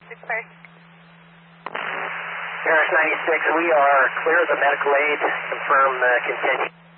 clear. Harris 96, we are clear of the medical aid. Confirm continue.